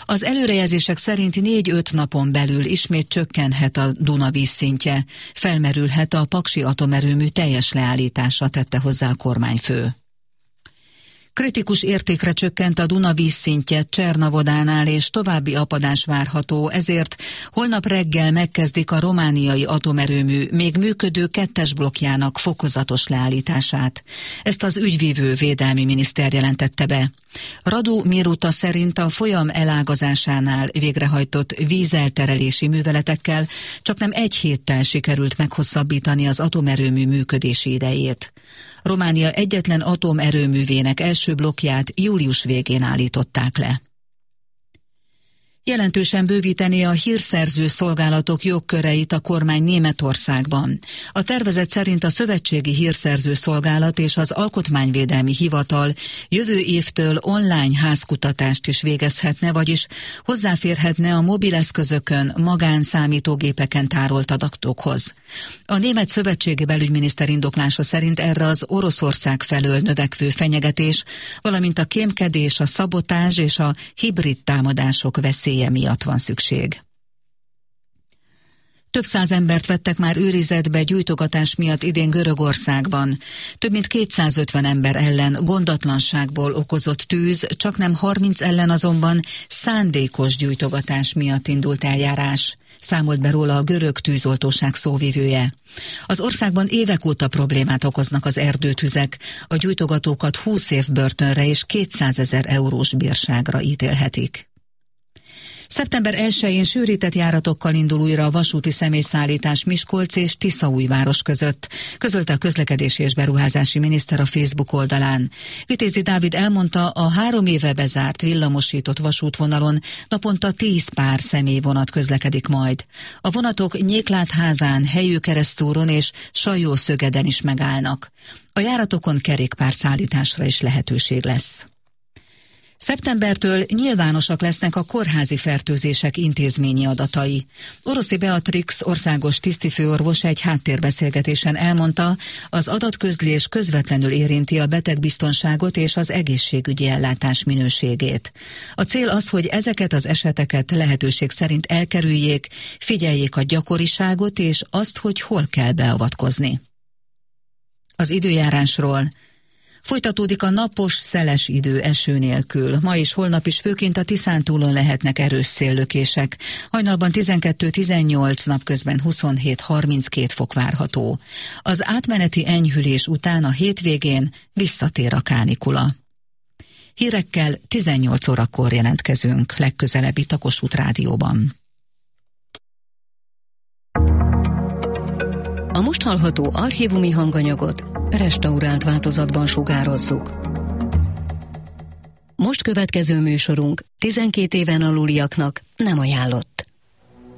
Az előrejelzések szerint 4-5 napon belül ismét csökkenhet a Duna vízszintje, felmerülhet a paksi atomerőmű teljes leállítása, tette hozzá a kormányfő. Kritikus értékre csökkent a Duna vízszintje Csernavodánál, és további apadás várható, ezért holnap reggel megkezdik a romániai atomerőmű még működő 2-es blokkjának fokozatos leállítását. Ezt az ügyvívő védelmi miniszter jelentette be. Radu Miruta szerint a folyam elágazásánál végrehajtott vízelterelési műveletekkel csaknem 1 héttel sikerült meghosszabbítani az atomerőmű működési idejét. Románia egyetlen atomerőművének első blokkját július végén állították le. Jelentősen bővítené a hírszerző szolgálatok jogköreit a kormány Németországban. A tervezet szerint a Szövetségi Hírszerző Szolgálat és az Alkotmányvédelmi Hivatal jövő évtől online házkutatást is végezhetne, vagyis hozzáférhetne a mobileszközökön, magánszámítógépeken tárolt adatokhoz. A német szövetségi belügyminiszter indoklása szerint erre az Oroszország felől növekvő fenyegetés, valamint a kémkedés, a szabotázs és a hibrid támadások veszélye miatt van szükség. Több 100 embert vettek már őrizetbe gyújtogatás miatt idén Görögországban. Több mint 250 ember ellen gondatlanságból okozott tűz, csaknem 30 ellen azonban szándékos gyújtogatás miatt indult eljárás. Számolt be róla a görög tűzoltóság szóvivője. Az országban évek óta problémát okoznak az erdőtüzek, a gyújtogatókat 20 év börtönre és 200 000 eurós bírságra ítélhetik. Szeptember 1-én sűrített járatokkal indul újra a vasúti személyszállítás Miskolc és Tiszaújváros között, közölte a közlekedési és beruházási miniszter a Facebook oldalán. Vitézi Dávid elmondta, a 3 éve bezárt villamosított vasútvonalon naponta 10 pár személyvonat közlekedik majd. A vonatok Nyéklátházán, Helyőkeresztúron és Sajó-Szögeden is megállnak. A járatokon kerékpárszállításra is lehetőség lesz. Szeptembertől nyilvánosak lesznek a kórházi fertőzések intézményi adatai. Oroszi Beatrix országos tisztifőorvos egy háttérbeszélgetésen elmondta, az adatközlés közvetlenül érinti a betegbiztonságot és az egészségügyi ellátás minőségét. A cél az, hogy ezeket az eseteket lehetőség szerint elkerüljék, figyeljék a gyakoriságot és azt, hogy hol kell beavatkozni. Az időjárásról. Folytatódik a napos, szeles idő eső nélkül. Ma és holnap is főként a Tiszántúlon lehetnek erős széllökések. Hajnalban 12-18, napközben 27-32 fok várható. Az átmeneti enyhülés után a hétvégén visszatér a kánikula. Hírekkel 18 órakor jelentkezünk, legközelebb itt a Kossuth Rádióban. A most hallható archívumi hanganyagot restaurált változatban sugározzuk. Most következő műsorunk 12 éven aluliaknak nem ajánlott.